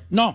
No.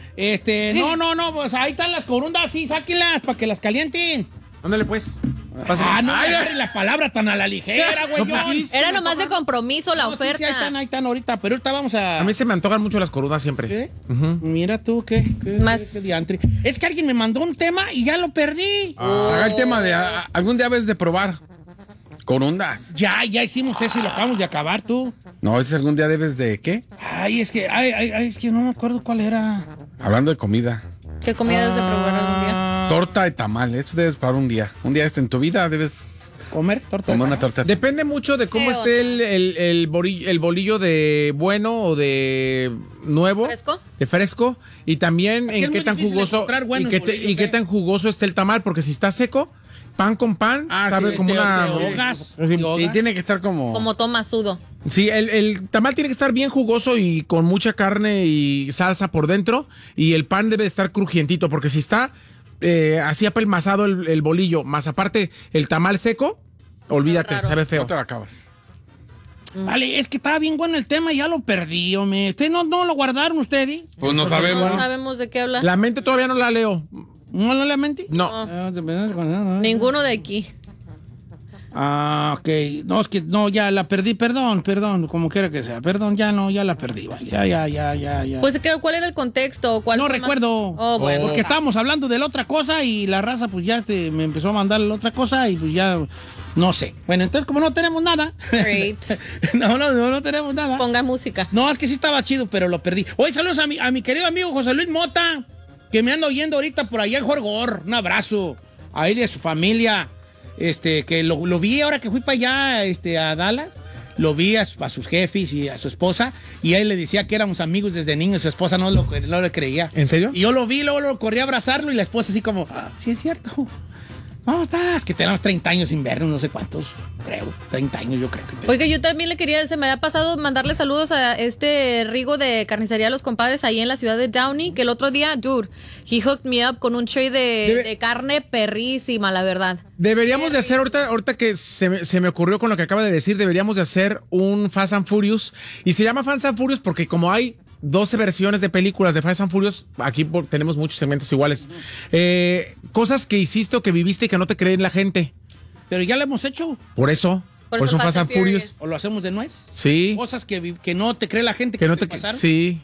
No, pues ahí están las corundas, sí, sáquenlas para que las calienten. Ándale, pues. No agarren la palabra tan a la ligera, güey. No, pues sí, Era nomás de compromiso la oferta. Sí, ahí están ahorita, pero ahorita vamos a... A mí se me antojan mucho las corudas siempre. ¿Sí? Uh-huh. Mira tú, qué Más... diantre. Es que alguien me mandó un tema y ya lo perdí. Haga el tema de algún día debes de probar corundas. Ya hicimos eso y lo acabamos de acabar, tú. No, ese algún día debes de ¿qué? Es que no me acuerdo cuál era. Hablando de comida. ¿Qué comida debes de probar algún día? Torta de tamal, eso debes probar un día. Un día en tu vida debes ¿Comer torta? comer una torta. Depende mucho de cómo esté el bolillo de bueno o de nuevo. ¿Fresco? De fresco. Y también Aquí es en qué muy tan difícil jugoso encontrar buenos bolillos, y qué tan jugoso esté el tamal, porque si está seco, pan con pan, sabe sí, como una... te ahogas. Y tiene que estar como... Como tomasudo. Sí, el tamal tiene que estar bien jugoso y con mucha carne y salsa por dentro, y el pan debe estar crujientito, porque si está así apelmazado el bolillo, más aparte el tamal seco, olvídate, Claro. sabe feo. No te lo acabas. Vale, es que estaba bien bueno el tema y ya lo perdí, hombre. ¿Ustedes no lo guardaron ustedes? Pues no sabemos. No sabemos de qué habla. La mente todavía no la leo. ¿No le mentí? No. Ninguno de aquí. Ok. No, es que no, ya la perdí. Perdón, como quiera que sea. Perdón, ya la perdí, vale. Ya. Pues, ¿cuál era el contexto? ¿Cuál No fue recuerdo. Oh, bueno. Porque estábamos hablando de la otra cosa y la raza pues ya me empezó a mandar la otra cosa y pues ya no sé. Bueno, entonces como no tenemos nada. Great. no tenemos nada. Ponga música. No, es que sí estaba chido, pero lo perdí. Oye, saludos a mi querido amigo José Luis Mota, que me anda oyendo ahorita por allá en Jorgor. Un abrazo a él y a su familia. Que lo vi ahora que fui para allá, a Dallas. Lo vi a sus jefes y a su esposa, y él le decía que éramos amigos desde niños. Su esposa no le creía. ¿En serio? Y yo lo vi, luego lo corrí a abrazarlo, y la esposa así como, sí es cierto. ¿Cómo estás? Que tenemos 30 años sin vernos, no sé cuántos, creo. 30 años yo creo. Oiga, yo también se me había pasado mandarle saludos a Rigo de Carnicería Los Compadres ahí en la ciudad de Downey, que el otro día, dude, he hooked me up con un tray de carne perrísima, la verdad. Deberíamos de hacer, ahorita que se me ocurrió con lo que acaba de decir, deberíamos de hacer un Fast and Furious. Y se llama Fast and Furious porque como hay 12 versiones de películas de Fast and Furious, aquí tenemos muchos segmentos iguales. Cosas que hiciste o que viviste y que no te creen la gente. Pero ya lo hemos hecho. Por eso Fast and Furious. ¿O lo hacemos de nuez? Sí. Cosas que no te cree la gente Que no te te pasaron. Sí.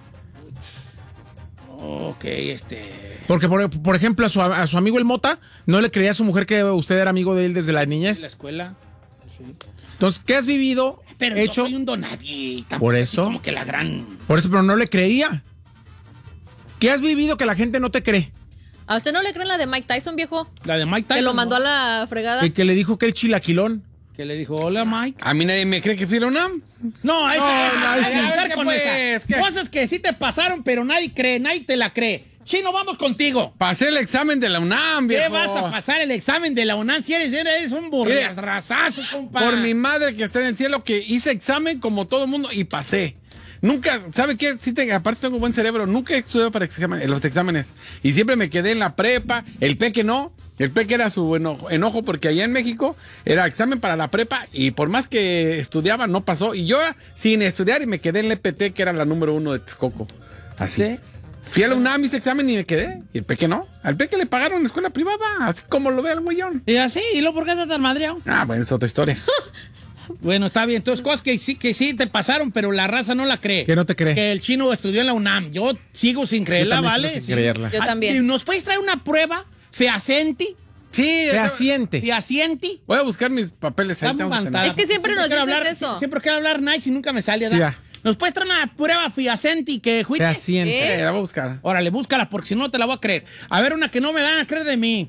Ok, Porque, por ejemplo, a su amigo el Mota no le creía a su mujer que usted era amigo de él desde la niñez. En la escuela. Sí. Entonces, ¿qué has vivido? Pero yo soy un donadie. Por eso. Como que la gran... Por eso, pero no le creía. ¿Qué has vivido que la gente no te cree? ¿A usted no le creen la de Mike Tyson, viejo? La de Mike Tyson. Que lo mandó a la fregada. Que le dijo que el chilaquilón. Que le dijo, hola, Mike. A mí nadie me cree que fui a la UNAM. No, sí. con Pues, ¿qué? cosas que sí te pasaron, pero nadie te la cree. Chino, vamos contigo. Pasé el examen de la UNAM, viejo. ¿Qué vas a pasar el examen de la UNAM si eres un burrasazo, compa? Por mi madre que está en el cielo, que hice examen como todo mundo y pasé. Nunca, ¿sabe qué? Aparte tengo buen cerebro, nunca he estudiado para los exámenes. Y siempre me quedé en la prepa, el peque no. El peque era su enojo porque allá en México era examen para la prepa y por más que estudiaba no pasó. Y yo sin estudiar y me quedé en la EPT, que era la número 1 de Texcoco. Así. ¿Sí? Fui a la UNAM, hice examen y me quedé. Y el peque no. Al peque le pagaron en escuela privada, así como lo ve el güeyón. Y así, ¿y luego por qué estás tan madreado? Bueno, es otra historia. Bueno, está bien. Entonces, cosas que sí te pasaron, pero la raza no la cree. Que no te cree. Que el chino estudió en la UNAM. Yo sigo sin creerla, ¿vale? Sin creerla. Yo también. ¿Nos puedes traer una prueba fehaciente? Sí. ¿Fehaciente? Voy a buscar mis papeles ahí. Estamos tengo que tener. mantadas. Es que siempre nos quiero dices hablar, eso. Siempre quiero hablar nice y nunca me sale. Sí, ¿verdad? va. ¿Nos puedes traer una prueba fehaciente que fuiste? Fehaciente. La voy a buscar. Órale, búscala, porque si no te la voy a creer. A ver, una que no me van a creer de mí.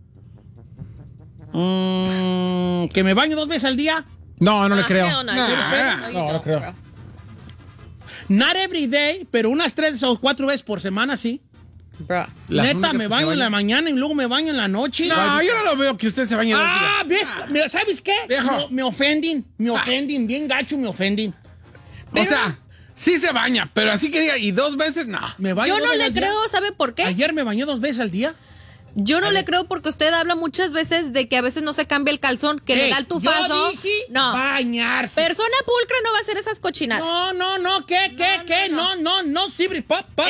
¿Que me baño 2 veces al día? No le creo. No creo. Not every day, pero unas 3 o 4 veces por semana, sí. Bro. Neta, me baño en la mañana y luego me baño en la noche. No, yo no lo veo que usted se bañe 2 días. ¿ves? ¿Sabes qué? Viejo. Me ofenden, bien gacho me ofenden. O sea, sí se baña, pero así que diga, y 2 veces, no. Me baño Yo 2 no veces le al día. creo, ¿sabe por qué? Ayer me bañé 2 veces al día. Yo no le creo porque usted habla muchas veces de que a veces no se cambia el calzón, que le da el tufazo. Yo dije bañarse. Persona pulcra no va a hacer esas cochinadas. No, ¿qué? No, sirve,